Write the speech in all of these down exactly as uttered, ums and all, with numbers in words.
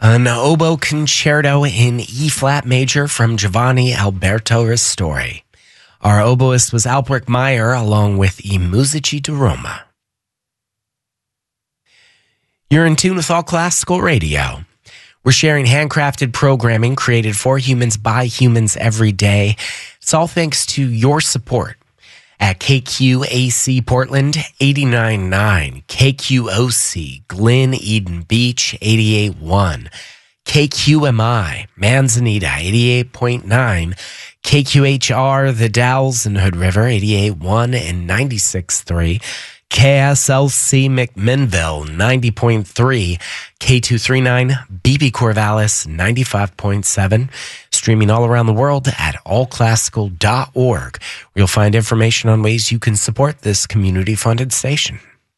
An oboe concerto in E-flat major from Giovanni Alberto Ristori. Our oboist was Albrecht Meyer along with I Musici di Roma. You're in tune with All Classical Radio. We're sharing handcrafted programming created for humans by humans every day. It's all thanks to your support at K Q A C Portland eighty-nine point nine, K Q O C Glen Eden Beach eighty-eight point one, K Q M I Manzanita eighty-eight point nine, K Q H R The Dalles and Hood River eighty-eight point one and ninety-six point three, K S L C McMinnville ninety point three, K two thirty-nine B B Corvallis ninety-five point seven, streaming all around the world at all classical dot org, where you'll find information on ways you can support this community-funded station.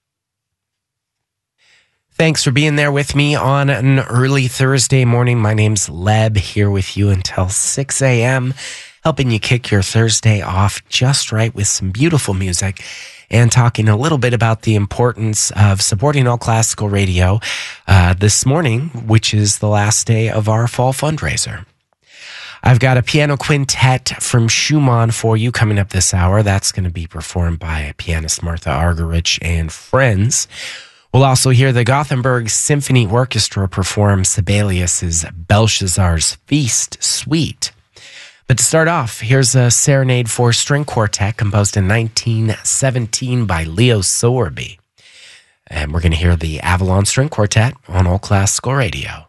Thanks for being there with me on an early Thursday morning. My name's Leb, here with you until six a.m., helping you kick your Thursday off just right with some beautiful music and talking a little bit about the importance of supporting All Classical Radio uh, this morning, which is the last day of our fall fundraiser. I've got a piano quintet from Schumann for you coming up this hour. That's going to be performed by pianist Martha Argerich and friends. We'll also hear the Gothenburg Symphony Orchestra perform Sibelius's Belshazzar's Feast Suite. But to start off, here's a serenade for string quartet composed in nineteen seventeen by Leo Sorby. And we're going to hear the Avalon String Quartet on All Classical Radio.